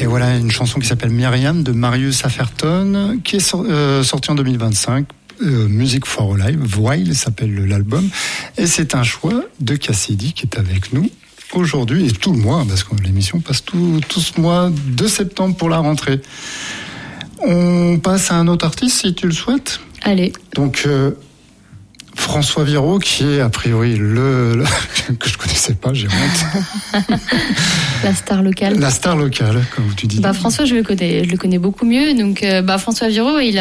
voilà une chanson qui s'appelle Myriam de Marius Afferton, qui est sortie en 2025. Music for Life, Wild s'appelle l'album. Et c'est un choix de Cassidy qui est avec nous aujourd'hui et tout le mois, parce que l'émission passe tout ce mois de septembre pour la rentrée. On passe à un autre artiste si tu le souhaites. Allez. Donc François Viraud, qui est a priori le que je connaissais pas, j'ai honte. La star locale. La star locale, comme tu dis. François, je le connais beaucoup mieux. Donc François Viraud, il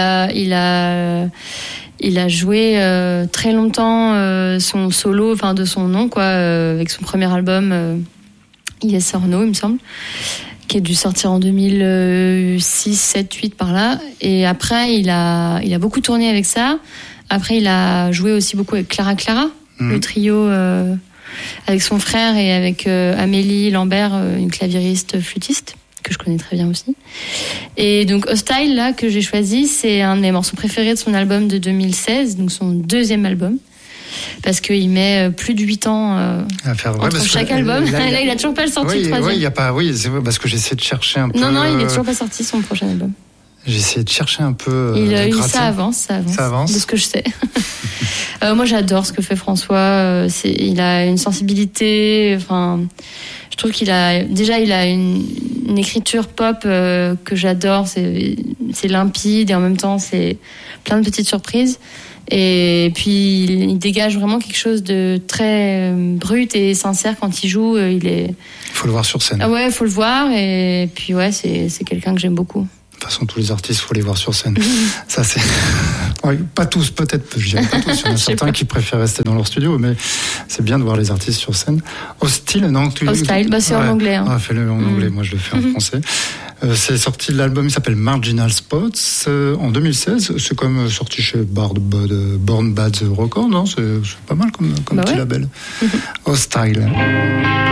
a joué très longtemps son solo, enfin de son nom quoi, avec son premier album Yes or No, il me semble, qui a dû sortir en 2006, 7, 8 par là. Et après, il a beaucoup tourné avec ça. Après, il a joué aussi beaucoup avec Clara, le trio avec son frère et avec Amélie Lambert, une claviériste flûtiste que je connais très bien aussi. Et donc Hostile, là, que j'ai choisi, c'est un des morceaux préférés de son album de 2016, donc son deuxième album. Parce qu'il met plus de 8 ans à faire, entre chaque album. Là, il a toujours pas sorti le troisième. C'est vrai, parce que j'essaie de chercher un peu. Non, il est toujours pas sorti son prochain album. J'essaie de chercher un peu. Ça avance. De ce que je sais. Moi, j'adore ce que fait François. Il a une sensibilité. Enfin, je trouve qu'il a une écriture pop que j'adore. C'est limpide et en même temps, c'est plein de petites surprises. Et puis, il dégage vraiment quelque chose de très brut et sincère quand il joue. Il faut le voir sur scène. Ah ouais, faut le voir. Et puis, ouais, c'est quelqu'un que j'aime beaucoup. De toute façon, tous les artistes, faut les voir sur scène. Ça, c'est pas tous, peut-être. Je dirais pas tous. Il y en a certains qui préfèrent rester dans leur studio, mais c'est bien de voir les artistes sur scène. Hostile, non? Hostile, c'est en anglais. Hein. Fais-le en anglais. Moi, je le fais en français. C'est sorti, l'album, il s'appelle Marginal Spots en 2016. C'est comme sorti chez Born Bad Records, non? C'est pas mal comme petit label. Hostile.